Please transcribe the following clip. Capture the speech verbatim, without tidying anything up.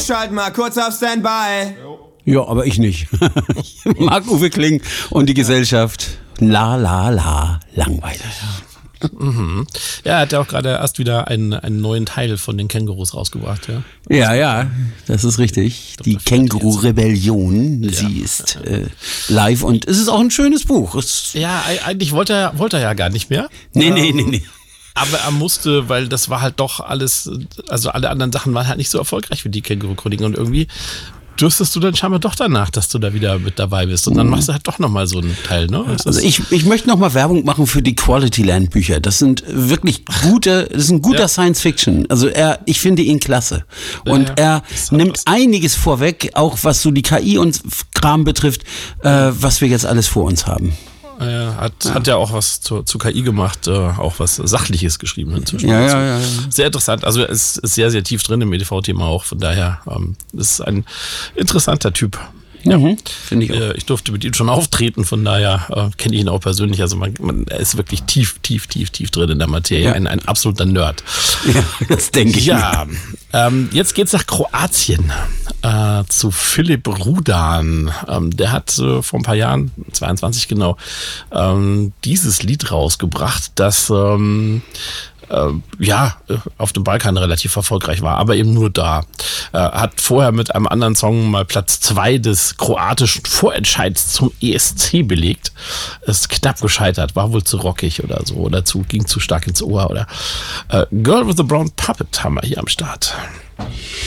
Ich schalte mal kurz auf Standby. Ja, aber ich nicht. Ich mag Uwe Kling und die Gesellschaft. La, la, la, langweilig. Mhm. Ja, er hat ja auch gerade erst wieder einen, einen neuen Teil von den Kängurus rausgebracht. Ja, ja, ja, das ist richtig. Die Känguru-Rebellion, sie ist äh, live und es ist auch ein schönes Buch. Es ja, eigentlich wollte er, wollte er ja gar nicht mehr. Nee, nee, nee, nee. Aber er musste, weil das war halt doch alles, also alle anderen Sachen waren halt nicht so erfolgreich wie die Känguru-Chroniken und irgendwie dürstest du dann scheinbar doch danach, dass du da wieder mit dabei bist. Und dann machst du halt doch nochmal so einen Teil, ne? Also ich, ich möchte nochmal Werbung machen für die Quality Land Bücher. Das sind wirklich gute, das ist ein guter ja. Science Fiction. Also er, ich finde ihn klasse. Und ja, ja. er nimmt was. einiges vorweg, auch was so die K I und Kram betrifft, äh, was wir jetzt alles vor uns haben. Er hat ja. hat ja auch was zu, zu K I gemacht, äh, auch was Sachliches geschrieben inzwischen. Ja, ja, ja, ja. Sehr interessant. Also er ist, ist sehr, sehr tief drin im E D V-Thema auch. Von daher ähm, ist ein interessanter Typ. Ja, mhm, finde ich auch. Ich durfte mit ihm schon auftreten, von daher äh, kenne ich ihn auch persönlich. Also man, man, er ist wirklich tief, tief, tief, tief drin in der Materie. Ja. Ein, ein absoluter Nerd. Ja, das denke ich. Ja, ähm, jetzt geht's nach Kroatien äh, zu Philipp Rudan. Ähm, der hat äh, vor ein paar Jahren, zweiundzwanzig genau, ähm, dieses Lied rausgebracht, das ähm, ja, auf dem Balkan relativ erfolgreich war, aber eben nur da. Er hat vorher mit einem anderen Song mal Platz zwei des kroatischen Vorentscheids zum E S C belegt. Ist knapp gescheitert, war wohl zu rockig oder so, oder zu, ging zu stark ins Ohr, oder äh, Girl with the Brown Puppet haben wir hier am Start.